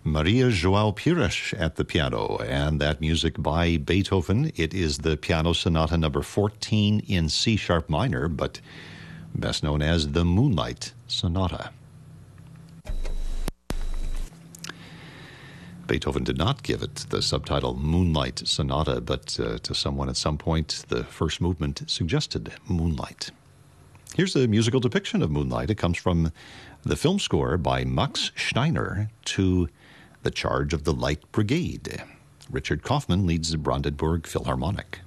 Maria João Pires at the piano, and that music by Beethoven. It is the Piano Sonata number 14 in C-sharp minor, but best known as the Moonlight Sonata. Beethoven did not give it the subtitle Moonlight Sonata, but to someone at some point, the first movement suggested moonlight. Here's a musical depiction of moonlight. It comes from the film score by Max Steiner to The Charge of the Light Brigade. Richard Kaufman leads the Brandenburg Philharmonic.